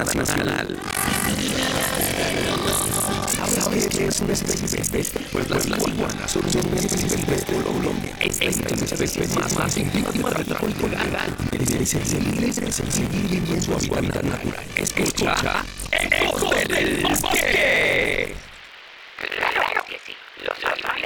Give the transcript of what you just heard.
nacional. ¿Sabes qué es una especie silvestre? Pues las iguanas son una especie silvestre de Colombia. Esta es la especie más víctima del tráfico ilegal. Es el seguir viviendo en su hábitat natural. Escucha, ecos del bosque.